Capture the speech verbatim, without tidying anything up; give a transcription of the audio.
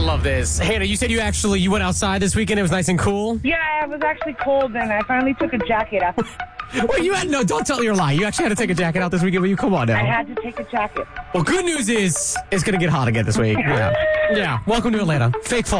love this. Hannah, you said you actually you went outside this weekend. It was nice and cool. Yeah, it was actually cold, and I finally took a jacket off. Well, you had no. Don't tell your lie. You actually had to take a jacket out this weekend. Will you come on now? I had to take a jacket. Well, good news is it's going to get hot again this week. Yeah. Yeah. Welcome to Atlanta. Fake fall.